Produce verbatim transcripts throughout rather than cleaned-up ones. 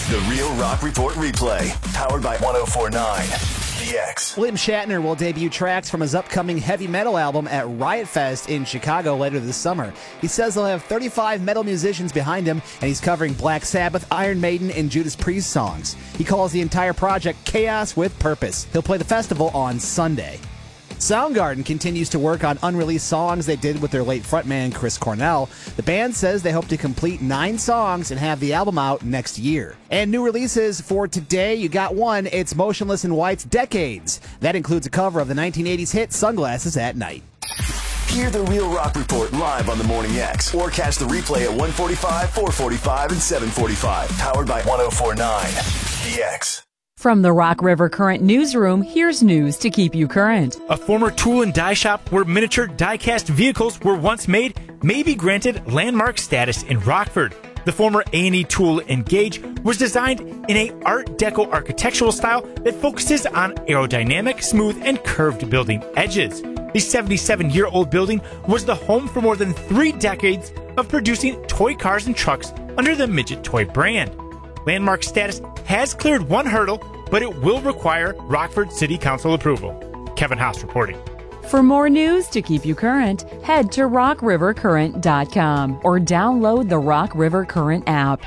The Real Rock Report replay, powered by one oh four point nine The X. William Shatner will debut tracks from his upcoming heavy metal album at Riot Fest in Chicago later this summer. He says he'll have thirty-five metal musicians behind him, and he's covering Black Sabbath, Iron Maiden, and Judas Priest songs. He calls the entire project Chaos with Purpose. He'll play the festival on Sunday. Soundgarden continues to work on unreleased songs they did with their late frontman Chris Cornell. The band says they hope to complete nine songs and have the album out next year. And new releases for today, you got one. It's Motionless in White's Decades. That includes a cover of the nineteen eighties hit Sunglasses at Night. Hear the Real Rock Report live on the Morning X, or catch the replay at one forty-five, four forty-five, and seven forty-five. Powered by one oh four point nine The X. From the Rock River Current newsroom, here's news to keep you current. A former tool and die shop where miniature die-cast vehicles were once made may be granted landmark status in Rockford. The former A and E Tool and Gauge was designed in a Art Deco architectural style that focuses on aerodynamic, smooth, and curved building edges. The seventy-seven-year-old building was the home for more than three decades of producing toy cars and trucks under the Midget Toy brand. Landmark status has cleared one hurdle, but it will require Rockford City Council approval. Kevin Haas reporting. For more news to keep you current, head to rock river current dot com or download the Rock River Current app.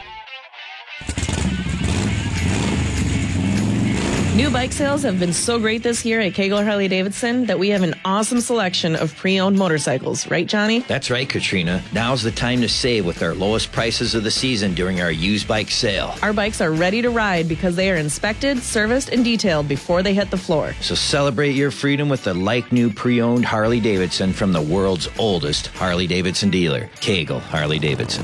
New bike sales have been so great this year at Kegel Harley-Davidson that we have an awesome selection of pre-owned motorcycles. Right, Johnny? That's right, Katrina. Now's the time to save with our lowest prices of the season during our used bike sale. Our bikes are ready to ride because they are inspected, serviced, and detailed before they hit the floor. So celebrate your freedom with the like-new pre-owned Harley-Davidson from the world's oldest Harley-Davidson dealer, Kegel Harley-Davidson.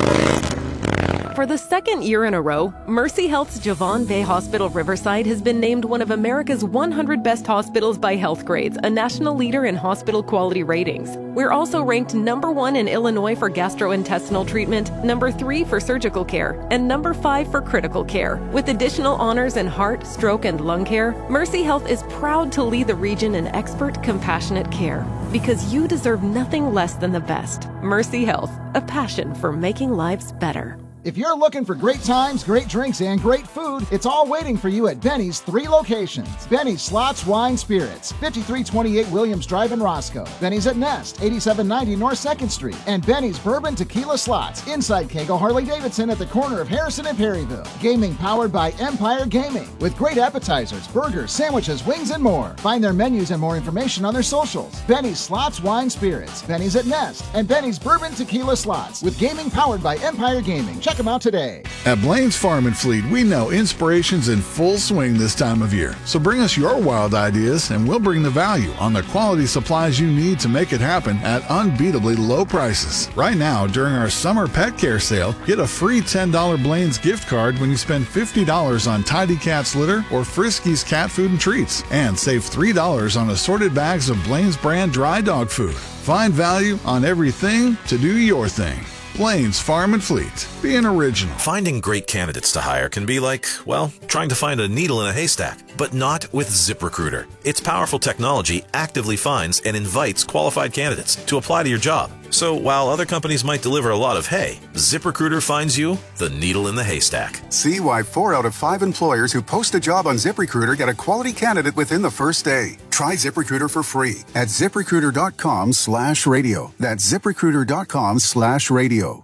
For the second year in a row, Mercy Health's Javon Bay Hospital Riverside has been named one of America's one hundred best hospitals by HealthGrades, a national leader in hospital quality ratings. We're also ranked number one in Illinois for gastrointestinal treatment, number three for surgical care, and number five for critical care. With additional honors in heart, stroke, and lung care, Mercy Health is proud to lead the region in expert, compassionate care. Because you deserve nothing less than the best. Mercy Health, a passion for making lives better. If you're looking for great times, great drinks, and great food, it's all waiting for you at Benny's three locations. Benny's Slots, Wine, Spirits, fifty-three twenty-eight Williams Drive in Roscoe. Benny's at Nest, eighty-seven ninety North second Street. And Benny's Bourbon Tequila Slots, inside Kegel Harley-Davidson at the corner of Harrison and Perryville. Gaming powered by Empire Gaming, with great appetizers, burgers, sandwiches, wings, and more. Find their menus and more information on their socials. Benny's Slots, Wine, Spirits, Benny's at Nest, and Benny's Bourbon Tequila Slots, with gaming powered by Empire Gaming. Check them out today. At Blaine's Farm and Fleet, we know inspiration's in full swing this time of year. So bring us your wild ideas and we'll bring the value on the quality supplies you need to make it happen at unbeatably low prices. Right now, during our summer pet care sale, get a free ten dollars Blaine's gift card when you spend fifty dollars on Tidy Cats litter or Friskies cat food and treats. And save three dollars on assorted bags of Blaine's brand dry dog food. Find value on everything to do your thing. Blaine's Farm and Fleet. Being original. Finding great candidates to hire can be like, well, trying to find a needle in a haystack, but not with ZipRecruiter. Its powerful technology actively finds and invites qualified candidates to apply to your job. So while other companies might deliver a lot of hay, ZipRecruiter finds you the needle in the haystack. See why four out of five employers who post a job on ZipRecruiter get a quality candidate within the first day. Try ZipRecruiter for free at ZipRecruiter.com slash radio. That's ZipRecruiter.com slash radio.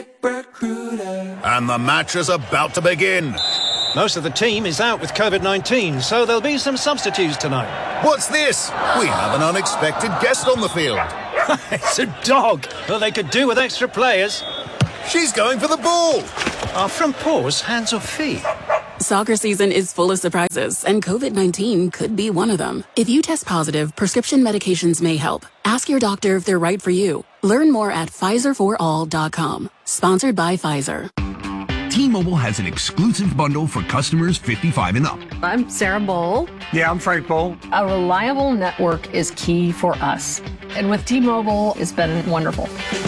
ZipRecruiter. And the match is about to begin. Most of the team is out with COVID nineteen, so there'll be some substitutes tonight. What's this? We have an unexpected guest on the field. It's a dog. Well, they could do with extra players. She's going for the ball. Are front paws hands or feet? Soccer season is full of surprises, and COVID nineteen could be one of them. If you test positive, prescription medications may help. Ask your doctor if they're right for you. Learn more at Pfizer for all dot com. Sponsored by Pfizer. T-Mobile has an exclusive bundle for customers fifty-five and up. I'm Sarah Bowl. Yeah, I'm Frank Bowl. A reliable network is key for us. And with T-Mobile, it's been wonderful.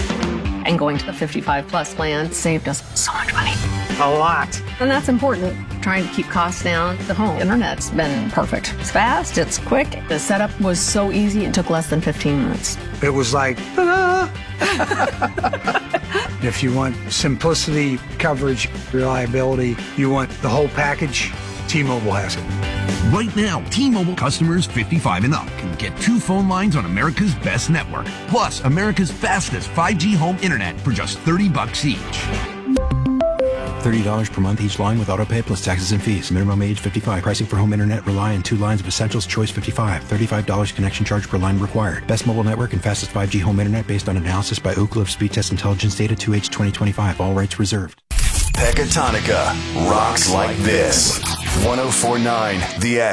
And going to the fifty-five plus plan saved us so much money. A lot. And that's important. Trying to keep costs down. The home internet's been perfect. It's fast, it's quick. The setup was so easy, it took less than fifteen minutes. It was like, ta-da! If you want simplicity, coverage, reliability, you want the whole package, T-Mobile has it. Right now, T-Mobile customers fifty-five and up can get two phone lines on America's best network, plus America's fastest five G home internet for just thirty bucks each. thirty dollars per month each line with autopay plus taxes and fees. Minimum age fifty-five. Pricing for home internet rely on two lines of Essentials Choice fifty-five. thirty-five dollars connection charge per line required. Best mobile network and fastest five G home internet based on analysis by Ookla of Speed Test Intelligence Data two H twenty twenty-five. All rights reserved. Pecatonica rocks like this. one oh four point nine The X.